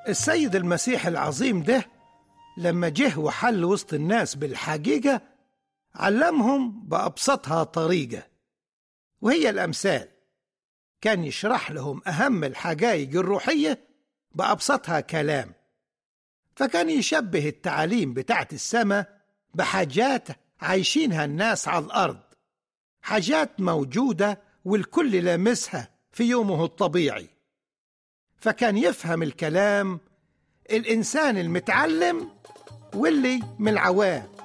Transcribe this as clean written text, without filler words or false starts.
السيد المسيح العظيم ده لما جه وحل وسط الناس بالحقيقة علمهم بأبسطها طريقة، وهي الأمثال. كان يشرح لهم أهم الحقائق الروحية بأبسطها كلام، فكان يشبه التعاليم بتاعت السماء بحاجات عايشينها الناس على الأرض، حاجات موجودة والكل لامسها في يومه الطبيعي. فكان يفهم الكلام الإنسان المتعلم واللي من العوام.